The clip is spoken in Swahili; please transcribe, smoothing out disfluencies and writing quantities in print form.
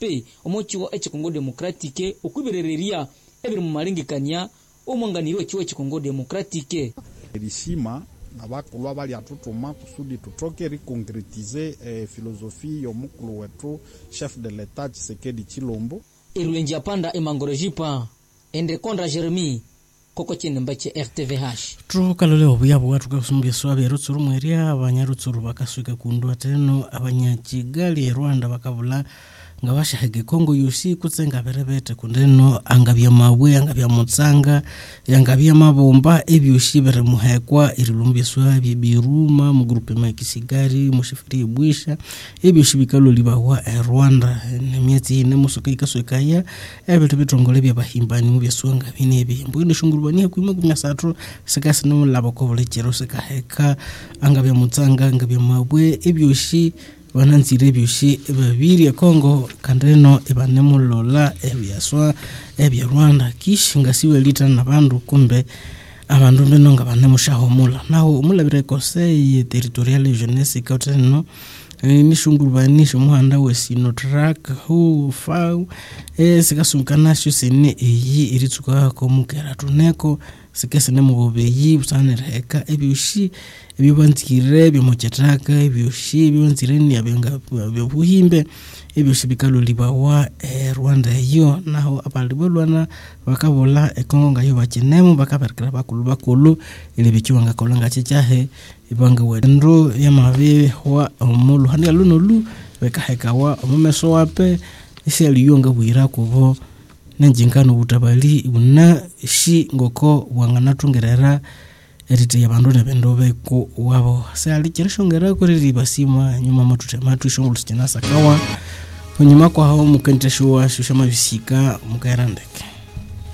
CNSP omochiwo echikongo demokratike okubirereria ebiri mu malengekania omwanganiro echiwo Congo Democratique. Elishima abakulwa bali atutuma kusudi tutoke rikonkretize filosofi yomukulu wetu chef de l'etat Tshisekedi Chilombo. Iruenja panda emangorojipa ende kontra Jeremy koko chinembache RTVH. Tukalole obuyabo watu kasumbiye swabe rutsuru mweria abanyarutsuru bakasuka kundwa teno abanyakigali Rwanda bakabula ngabashahege Kongo yusi kutsenga berebete kundeno angabya mabwe angabya mutsanga yangabya mabomba ebyushi bere muhekwa irilumbiye swabe biruma mu groupe makisigari mushifiri bwisha ebyushi bikaloliba wa Rwanda nemyezi ne musuka ikaswekaya ebitu bitongole bya bahimbani mu byaswanga binebi mbwino shungurubani kuima kumyasatro sikasi no labo ko bolekero sikaheka angabya mutsanga angabya mabwe ebyushi bananzire byushi babiri ya Kongo kandeno ebanemulola ebyaswa ebya Rwanda kishinga siwe lita nabandu kumbe abandu benonga banemushahomula naho umulabire conseil territorial jeunesse kauteno nishungurubanisha umuhanda wesino track hu fau sikasunkana shusene iyi iritsuka ko mukera tuneko sikesene mubobeyi busanireka ebyushi ebibanzire bimochetaka ebyushi bibanzire ni abenga byobuhimbe ebyushi bikaloliba wa Rwanda yo naho abalibolwana bakabola ekongo ngayo bakinemu bakaberkira bakulu ile bikiwanga kolanga cyahe ibanga wendo yamabe wa omulu handi alunolu bekaheka wa omumeso wape isi aliyonga bwira kubo nenjingano butabali ibuna shi ngoko wanganatungerera erite yabandu nebendo beko wabo se alichereshongera kuri ribasima nyuma matu shongulu kinasa kawa kunyuma kwa hao mukenteshuwa shushama bisika mukairandeke.